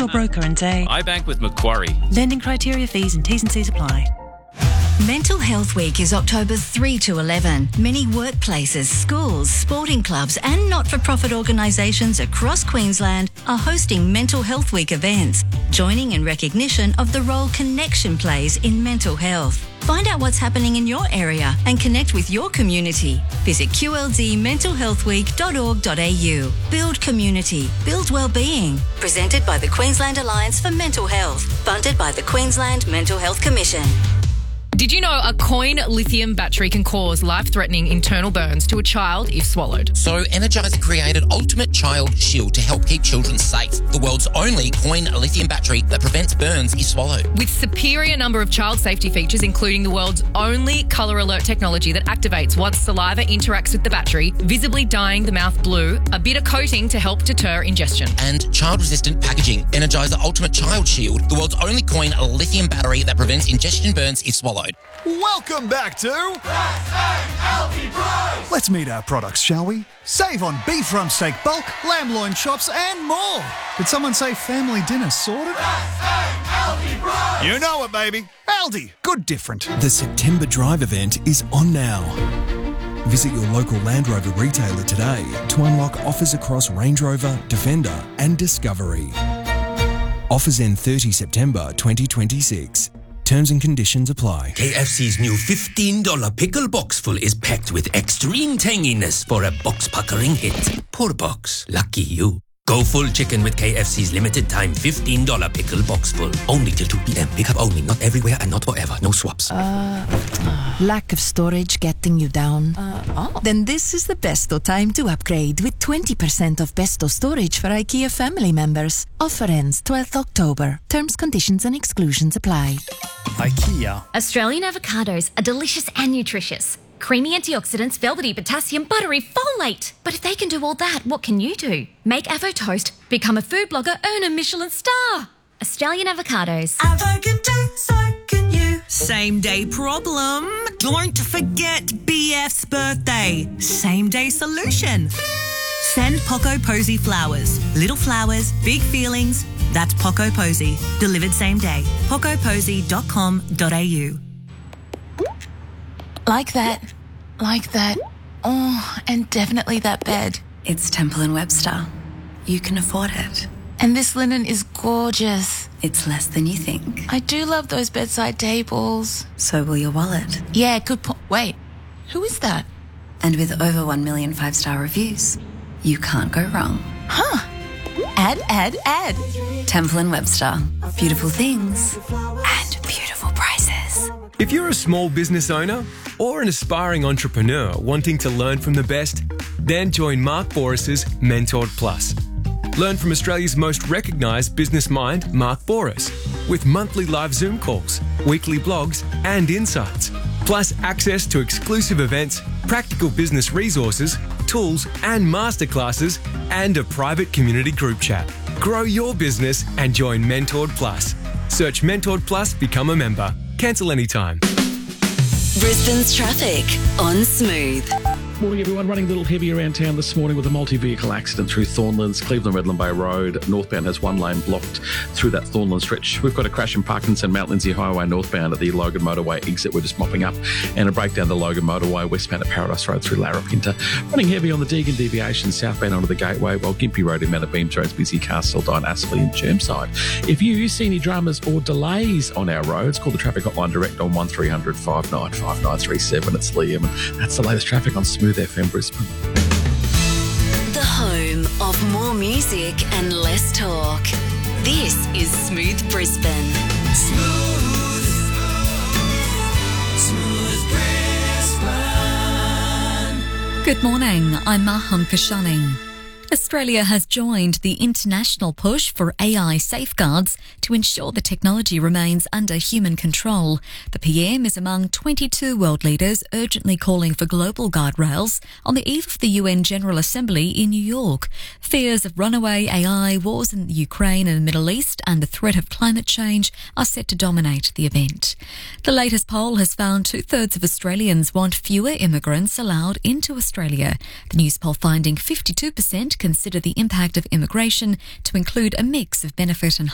your broker and say, I bank with Macquarie. lending criteria, fees and T's and C's apply. Mental Health Week is October 3 to 11. Many workplaces, schools, sporting clubs and not-for-profit organisations across Queensland are hosting Mental Health Week events, joining in recognition of the role connection plays in mental health. Find out what's happening in your area and connect with your community. Visit qldmentalhealthweek.org.au. Build community. Build wellbeing. Presented by the Queensland Alliance for Mental Health. Funded by the Queensland Mental Health Commission. Did you know a coin lithium battery can cause life-threatening internal burns to a child if swallowed? So Energizer created Ultimate Child Shield to help keep children safe. The world's only coin lithium battery that prevents burns if swallowed. With superior number of child safety features, including the world's only colour alert technology that activates once saliva interacts with the battery, visibly dyeing the mouth blue, a bit of coating to help deter ingestion. And child-resistant packaging. Energizer Ultimate Child Shield, the world's only coin lithium battery that prevents ingestion burns if swallowed. Welcome back to Healthy Price. Let's meet our products, shall we? Save on beef rump steak bulk, lamb loin chops and more. Did someone say family dinner sorted? Healthy Price. You know it, baby. Aldi. Good different. The September Drive event is on now. Visit your local Land Rover retailer today to unlock offers across Range Rover, Defender and Discovery. Offers end 30 September 2026. Terms and conditions apply. KFC's new $15 pickle box full is packed with extreme tanginess for a box-puckering hit. Poor box. Lucky you. Go full chicken with KFC's limited time $15 pickle box full. Only till 2 p.m. Pick up only. Not everywhere and not forever. No swaps. Lack of storage getting you down? Then this is the besto time to upgrade with 20% off besto storage for IKEA family members. Offer ends 12th October. Terms, conditions and exclusions apply. IKEA. Australian avocados are delicious and nutritious. Creamy antioxidants, velvety potassium, buttery folate. But if they can do all that, what can you do? Make Avo Toast, become a food blogger, earn a Michelin star. Australian avocados. Avo can do, so can you. Same day problem. Don't forget BF's birthday. Same day solution. Send Poco Posy flowers. Little flowers, big feelings. That's Poco Posy. Delivered same day. pocoposy.com.au. Like that. Oh, and definitely that bed. It's Temple & Webster. You can afford it. And this linen is gorgeous. It's less than you think. I do love those bedside tables. So will your wallet. Yeah, good point. Wait, who is that? And with over 1 million 5-star reviews, you can't go wrong. Huh. Add. Temple & Webster. Beautiful things and beautiful prices. If you're a small business owner or an aspiring entrepreneur wanting to learn from the best, then join Mark Boris's Mentored Plus. Learn from Australia's most recognised business mind, Mark Boris, with monthly live Zoom calls, weekly blogs and insights, plus access to exclusive events, practical business resources, tools and masterclasses, and a private community group chat. Grow your business and join Mentored Plus. Search Mentored Plus, become a member. Cancel anytime. Brisbane's traffic on Smooth. Morning, everyone. Running a little heavy around town this morning with a multi-vehicle accident through Thornlands. Cleveland-Redland Bay Road northbound has one lane blocked through that Thornlands stretch. We've got a crash in Parkinson, Mount Lindesay Highway northbound at the Logan Motorway exit. We're just mopping up, and a breakdown the Logan Motorway westbound at Paradise Road through Larapinta. Running heavy on the Deagon deviation southbound onto the Gateway, while Gympie Road in Manor Beams Road's busy. Castletown, Aspley and Chermside. If you see any dramas or delays on our roads, call the traffic hotline direct on 1300 595937. It's Liam, and that's the latest traffic on Smooth FM Brisbane. The home of more music and less talk. This is Smooth Brisbane. Smooth Brisbane. Good morning, I'm Maham Kashani. Australia has joined the international push for AI safeguards to ensure the technology remains under human control. The PM is among 22 world leaders urgently calling for global guardrails on the eve of the UN General Assembly in New York. Fears of runaway AI, wars in Ukraine and the Middle East, and the threat of climate change are set to dominate the event. The latest poll has found 2/3 of Australians want fewer immigrants allowed into Australia. The news poll finding 52% consider the impact of immigration to include a mix of benefit and